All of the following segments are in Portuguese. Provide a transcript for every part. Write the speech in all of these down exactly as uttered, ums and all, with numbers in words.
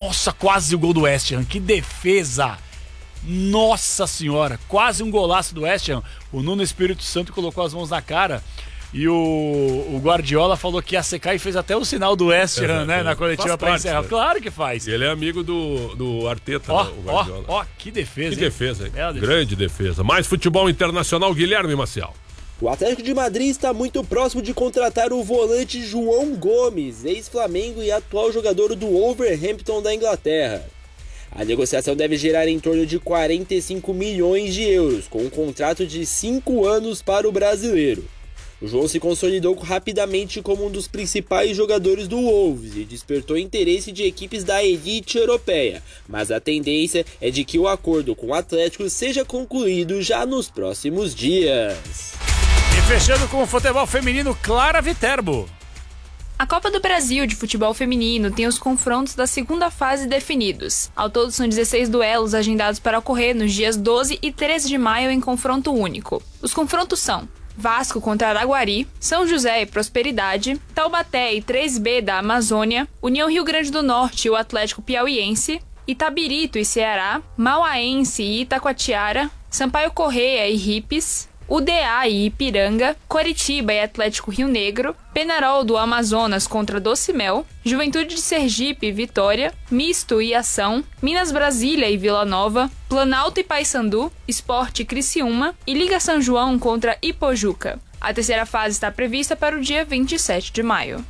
Nossa, quase o gol do West Ham. Que defesa! Nossa senhora, quase um golaço do West Ham. O Nuno Espírito Santo colocou as mãos na cara e o, o Guardiola falou que ia secar e fez até o sinal do West Ham, é, né, é, na coletiva para encerrar. Né? Claro que faz. E ele é amigo do, do Arteta, ó, né, o Guardiola. Ó, ó, que defesa, Que hein? defesa, hein? Defesa. Grande defesa. Mais futebol internacional, Guilherme Maciel. O Atlético de Madrid está muito próximo de contratar o volante João Gomes, ex-Flamengo e atual jogador do Wolverhampton da Inglaterra. A negociação deve gerar em torno de quarenta e cinco milhões de euros, com um contrato de cinco anos para o brasileiro. O João se consolidou rapidamente como um dos principais jogadores do Wolves e despertou interesse de equipes da elite europeia, mas a tendência é de que o acordo com o Atlético seja concluído já nos próximos dias. E fechando com o futebol feminino, Clara Viterbo. A Copa do Brasil de futebol feminino tem os confrontos da segunda fase definidos. Ao todo são dezesseis duelos agendados para ocorrer nos dias doze e treze de maio em confronto único. Os confrontos são Vasco contra Araguari, São José e Prosperidade, Taubaté e três B da Amazônia, União Rio Grande do Norte e o Atlético Piauiense, Itabirito e Ceará, Mauaense e Itacoatiara, Sampaio Corrêa e Ripes, U D A e Ipiranga, Coritiba e Atlético Rio Negro, Penarol do Amazonas contra Docimel, Juventude de Sergipe e Vitória, Misto e Ação, Minas Brasília e Vila Nova, Planalto e Paysandu, Sport e Criciúma e Liga São João contra Ipojuca. A terceira fase está prevista para o dia vinte e sete de maio.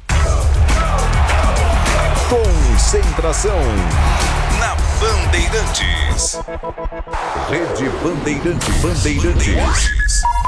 Concentração na Bandeirantes. Rede Bandeirantes. Bandeirantes.